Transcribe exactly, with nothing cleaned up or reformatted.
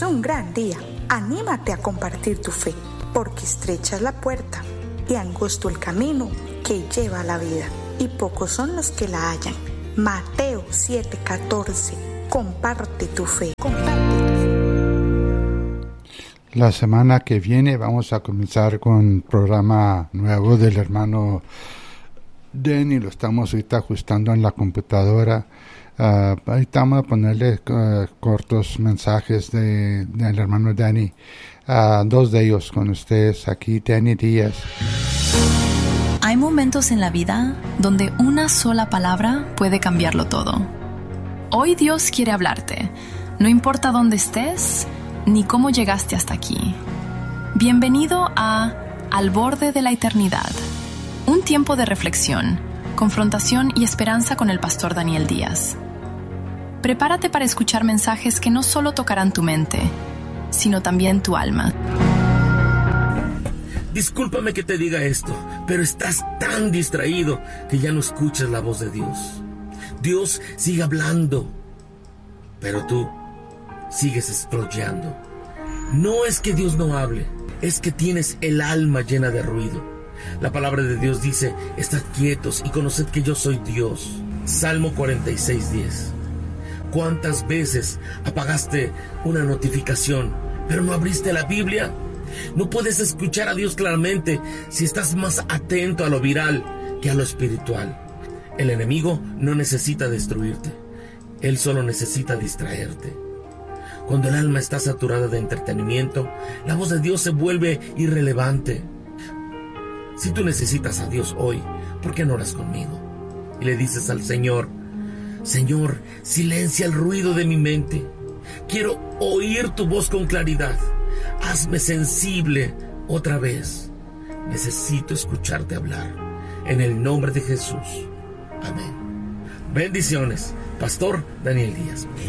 un gran día. Anímate a compartir tu fe, porque estrecha es la puerta y angosto el camino que lleva a la vida, y pocos son los que la hallan. Mateo siete catorce. Comparte tu fe. Comparte tu fe. La semana que viene vamos a comenzar con un programa nuevo del hermano Danny. Lo estamos ahorita ajustando en la computadora. Uh, ahorita vamos a ponerle uh, cortos mensajes de, del hermano Danny. Uh, dos de ellos con ustedes aquí, Danny Díaz. Hay momentos en la vida donde una sola palabra puede cambiarlo todo. Hoy Dios quiere hablarte, no importa dónde estés ni cómo llegaste hasta aquí. Bienvenido a Al Borde de la Eternidad, un tiempo de reflexión, confrontación y esperanza con el pastor Daniel Díaz. Prepárate para escuchar mensajes que no solo tocarán tu mente, sino también tu alma. Discúlpame que te diga esto, pero estás tan distraído que ya no escuchas la voz de Dios. Dios sigue hablando, pero tú sigues scrolleando. No es que Dios no hable, es que tienes el alma llena de ruido. La palabra de Dios dice: estad quietos y conoced que yo soy Dios. Salmo cuarenta y seis diez. ¿Cuántas veces apagaste una notificación, pero no abriste la Biblia? No puedes escuchar a Dios claramente si estás más atento a lo viral que a lo espiritual. El enemigo no necesita destruirte, él solo necesita distraerte. Cuando el alma está saturada de entretenimiento, la voz de Dios se vuelve irrelevante. Si tú necesitas a Dios hoy, ¿por qué no oras conmigo? Y le dices al Señor: Señor, silencia el ruido de mi mente. Quiero oír tu voz con claridad. Hazme sensible otra vez. Necesito escucharte hablar. En el nombre de Jesús. Amén. Bendiciones. Pastor Daniel Díaz.